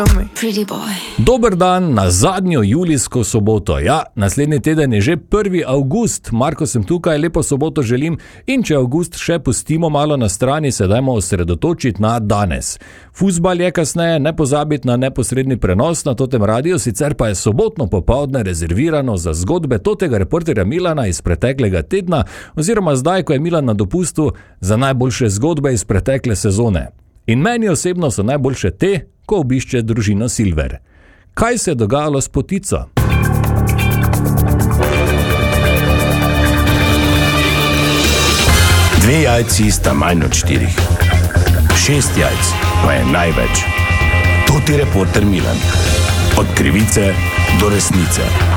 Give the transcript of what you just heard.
Dober dan na zadnjo julijsko soboto. Ja, naslednji teden je že 1. avgust. Marko sem tukaj, lepo soboto želim. In če avgust še pustimo malo na strani, se dajmo osredotočiti na danes. Fuzbal je kasneje, ne pozabiti na neposredni prenos na Totem radiju, sicer pa je sobotno popoldne rezervirano za zgodbe totega reporterja Milana iz preteklega tedna, oziroma zdaj, ko je Milan na dopustu, za najboljše zgodbe iz pretekle sezone. In meni osebno so najboljše te, ko obišče družino Silver. Kaj se je dogajalo s potico? Dve jajci sta manj od 4. 6 jajc pa je največ. Toti reporter Milan. Od krivice do resnice.